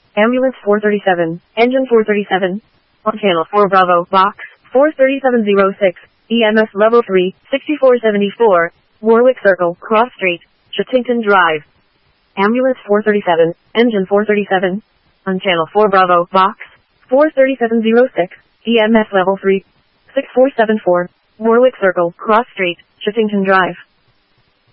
Ambulance 437, Engine 437. On Channel 4 Bravo, Box 43706, EMS Level 3, 6474, Warwick Circle, Cross Street, Chittington Drive. Ambulance 437, Engine 437. On Channel 4 Bravo, Box 43706, EMS Level 3, 6474, Warwick Circle, Cross Street, Chittington Drive.